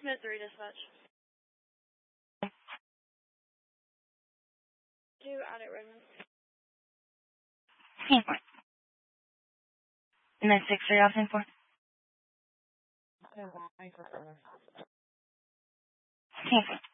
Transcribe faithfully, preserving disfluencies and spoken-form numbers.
Smith three dispatch. Two out at Redmond. ten four. And then six three off ten four. ten four.